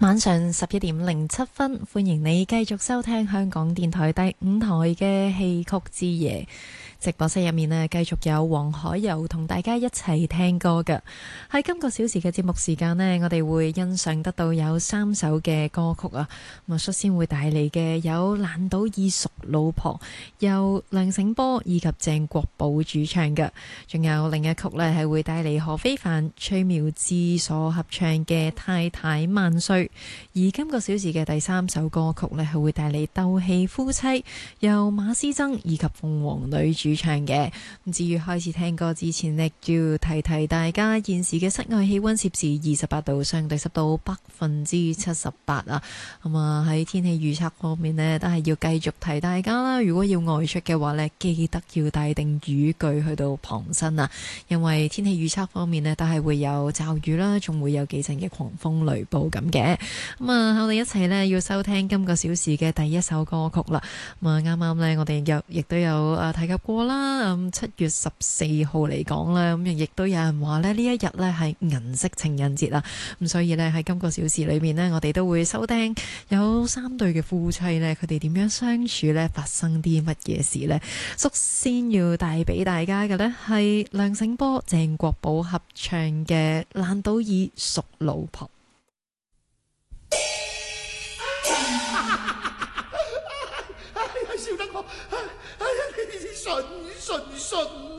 晚上11:07，歡迎你繼續收聽香港電台第5台嘅戲曲之夜。直播室入面呢，繼續有黃海柔同大家一齊聽歌㗎。喺今個小時嘅節目時間呢，我哋會欣賞得到有3首嘅歌曲啊。咁率先會帶嚟嘅有爛賭以淑老婆，由梁醒波以及鄭國寶主唱嘅。仲有另一曲呢，係會帶嚟何非凡、崔妙芝所合唱嘅太太萬歲。而今個小時嘅第3首歌曲呢，係會帶嚟鬥氣夫妻，由馬師曾以及鳳凰女主唱嘅。咁至於開始聽歌之前呢，要提提大家現時嘅室外氣溫攝氏28度，相對濕度78%啊。咁啊喺天氣預測方面呢，都係要繼續提大家啦。如果要外出嘅話呢，記得要帶定雨具去到傍身啊。因為天氣預測方面呢，都係會有驟雨啦，仲會有幾陣嘅狂風雷暴咁嘅。咁啊，我哋一齊呢要收聽今個小時嘅第一首歌曲啦。咁啊，啱啱呢，我哋亦都有提及過啦。7月14號嚟講啦，咁亦都有人話呢，呢一日呢係銀色情人節啦。咁所以呢，喺今個小時裏面呢，我哋都會收聽有3對嘅夫妻呢，佢哋點樣相處呢？發生啲乜嘢事呢？首先要帶俾大家嘅呢，係梁醒波、鄭國寶合唱嘅《爛賭以淑老婆》。 笑得我，哎呀，你順順順。